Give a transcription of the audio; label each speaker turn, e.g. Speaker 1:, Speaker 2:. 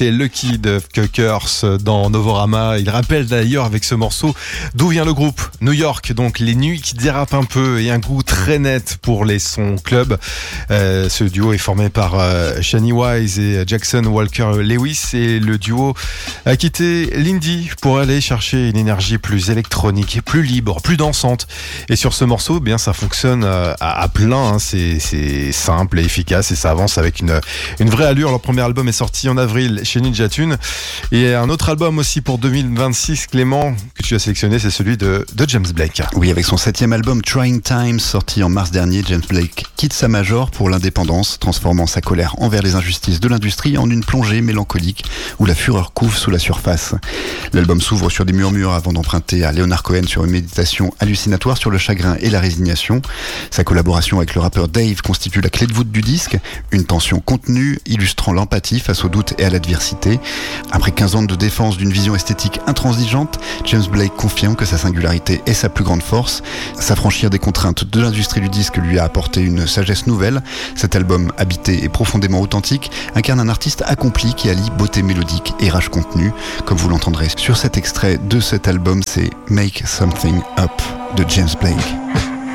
Speaker 1: C'était Lucky de Cuckers dans Novorama. Il rappelle d'ailleurs avec ce morceau d'où vient le groupe. New York, donc les nuits qui dérapent un peu et un goût très net pour les sons club. Ce duo est formé par Shani Wise et Jackson Walker Lewis, et le duo a quitté l'indie pour aller chercher une énergie plus électronique, plus libre, plus dansante. Et sur ce morceau, bien ça fonctionne à plein, hein. C'est simple et efficace et ça avance avec une vraie allure. Leur premier album est sorti en avril chez Ninja Tune, et un autre album aussi pour 2026, Clément, que tu as sélectionné, c'est celui de James Blake.
Speaker 2: Oui, avec son 7e album Trying Times, sorti en mars dernier, James Blake quitte sa major pour l'indépendance, transformant sa colère envers les injustices de l'industrie en une plongée mélancolique où la fureur couve sous la surface. L'album s'ouvre sur des murmures avant d'emprunter à Leonard Cohen sur une méditation hallucinatoire sur le chagrin et la résignation. Sa collaboration avec le rappeur Dave constitue la clé de voûte du disque, une tension contenue illustrant l'empathie face au doute et à l'adversité. Après 15 ans de défense d'une vision esthétique intransigeante, James Blake confirme que sa singularité est sa plus grande force. S'affranchir des contraintes de l'industrie du disque lui a apporté une sagesse nouvelle. Cet album, habité et profondément authentique, incarne un artiste accompli qui allie beauté mélodique et rage contenue. Comme vous l'entendrez sur cet extrait de cet album, c'est Make Something Up de James Blake.